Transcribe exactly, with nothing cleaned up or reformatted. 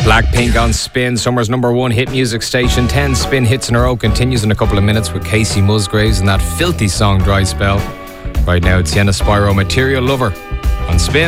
Blackpink on Spin, summer's number one hit music station. ten Spin hits in a row continues in a couple of minutes with Casey Musgraves and that filthy song Dry Spell. Right now it's Sienna Spyro, Material Lover on Spin.